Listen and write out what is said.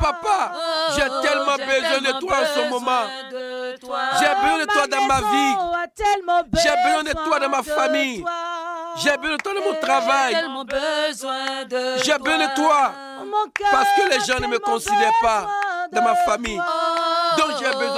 papa, j'ai tellement besoin de toi en ce moment. J'ai besoin de toi dans ma vie. J'ai besoin de toi dans ma famille. J'ai besoin de toi dans mon travail. J'ai besoin de toi parce que les gens ne me considèrent pas dans ma famille. Donc j'ai besoin